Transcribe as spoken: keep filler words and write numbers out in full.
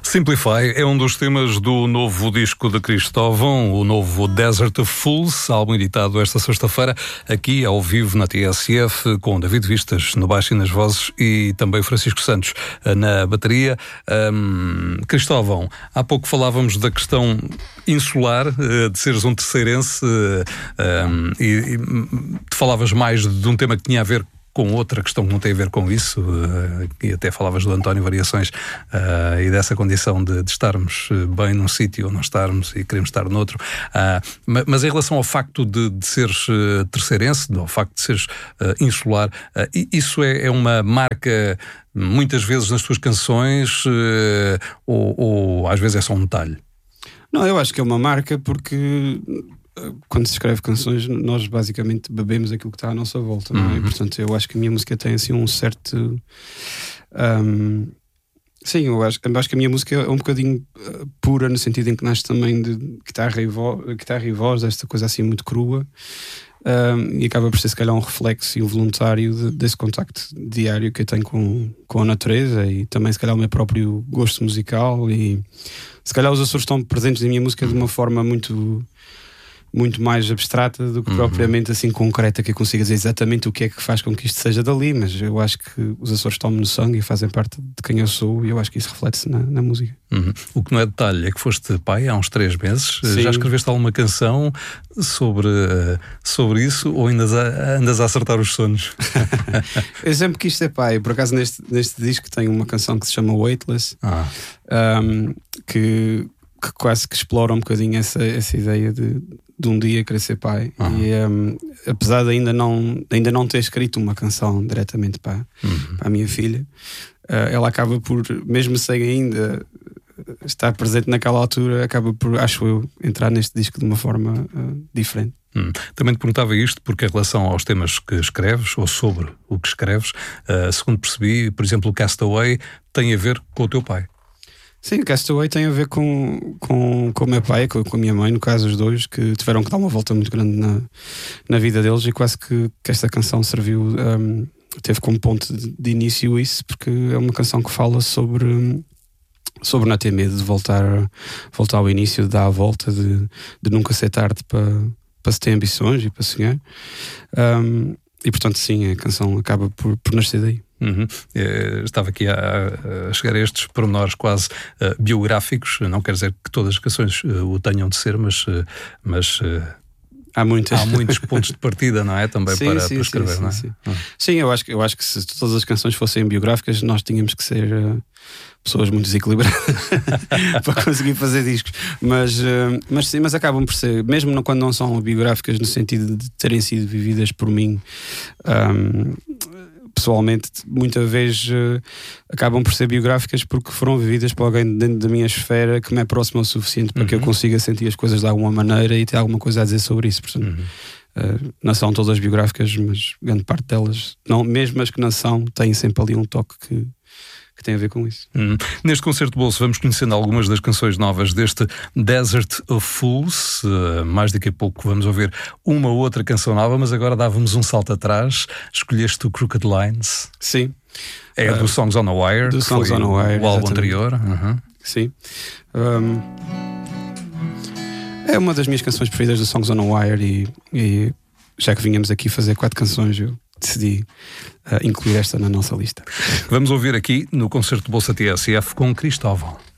Simplify é um dos temas do novo disco de Cristóvão, o novo Desert of Fools, álbum editado esta sexta-feira, aqui ao vivo na T S F, com David Vistas no baixo e nas vozes e também Francisco Santos na bateria. Um, Cristóvão, há pouco falávamos da questão insular, de seres um terceirense, um, e, e te falavas mais de um tema que tinha a ver com outra questão que não tem a ver com isso, uh, e até falavas do António Variações, uh, e dessa condição de, de estarmos bem num sítio ou não estarmos e queremos estar noutro. Uh, mas em relação ao facto de, de seres uh, terceirense, ao facto de seres uh, insular, uh, isso é, é uma marca muitas vezes nas tuas canções, uh, ou, ou às vezes é só um detalhe? Não, eu acho que é uma marca porque quando se escreve canções, nós basicamente bebemos aquilo que está à nossa volta, não é? Uhum. Portanto, eu acho que a minha música tem assim um certo. Um, sim, eu acho, eu acho que a minha música é um bocadinho pura, no sentido em que nasce também de guitarra e voz, guitarra e voz, esta coisa assim muito crua, um, e acaba por ser, se calhar, um reflexo involuntário de, desse contacto diário que eu tenho com, com a natureza e também, se calhar, o meu próprio gosto musical. E se calhar, os Açores estão presentes na minha música de uma forma muito. muito mais abstrata do que uhum. propriamente assim concreta, que eu consiga dizer exatamente o que é que faz com que isto seja dali, mas eu acho que os Açores estão-me no sangue e fazem parte de quem eu sou, e eu acho que isso reflete-se na, na música. Uhum. O que não é detalhe é que foste pai há uns três meses. Sim. Já escreveste alguma canção sobre, sobre isso, ou ainda andas a acertar os sonhos? Eu sempre quis ser pai. Por acaso neste, neste disco tem uma canção que se chama Weightless, ah. um, que, que quase que explora um bocadinho essa, essa ideia de de um dia querer ser pai. Uhum. E um, apesar de ainda não, ainda não ter escrito uma canção diretamente para, uhum. para a minha filha, uh, ela acaba por, mesmo sem ainda estar presente naquela altura, acaba por, acho eu, entrar neste disco de uma forma uh, diferente. Hum. Também te perguntava isto porque, em relação aos temas que escreves, ou sobre o que escreves, uh, segundo percebi, por exemplo, o Castaway tem a ver com o teu pai. Sim, o Castaway tem a ver com, com, com o meu pai, com, com a minha mãe, no caso os dois, que tiveram que dar uma volta muito grande na, na vida deles, e quase que, que esta canção serviu, um, teve como ponto de, de início isso, porque é uma canção que fala sobre, sobre não ter medo de voltar, voltar ao início, de dar a volta, de, de nunca ser tarde para, para se ter ambições e para sonhar. Um, e portanto sim, a canção acaba por, por nascer daí. Uhum. Eu estava aqui a, a chegar a estes pormenores quase uh, biográficos. Não quer dizer que todas as canções uh, o tenham de ser, mas, uh, mas uh, há, muitas. há muitos pontos de partida, não é? Também sim, para, sim, para escrever, sim, não é? Sim, uhum. sim eu, acho, eu acho que se todas as canções fossem biográficas, nós tínhamos que ser uh, pessoas muito desequilibradas para conseguir fazer discos. Mas, uh, mas sim, mas acabam por ser, mesmo quando não são biográficas, no sentido de terem sido vividas por mim. Um, pessoalmente, muitas vezes uh, acabam por ser biográficas porque foram vividas por alguém dentro da minha esfera que me é próximo o suficiente para uhum. que eu consiga sentir as coisas de alguma maneira e ter alguma coisa a dizer sobre isso. Portanto, uhum. uh, não são todas biográficas, mas grande parte delas, não, mesmo as que não são, têm sempre ali um toque que que tem a ver com isso. Hum. Neste concerto de bolso vamos conhecendo algumas das canções novas deste Desert of Fools. Uh, mais daqui a pouco vamos ouvir uma ou outra canção nova, mas agora dávamos um salto atrás. Escolheste o Crooked Lines. Sim. É uh, do Songs on the Wire, do que Songs foi on the Wire, o álbum anterior. Uhum. Sim. Um, é uma das minhas canções preferidas do Songs on the Wire, e, e já que vinhamos aqui fazer quatro canções, eu decidi uh, incluir esta na nossa lista. Vamos ouvir aqui no concerto de Bolsa T S F com Cristóvão.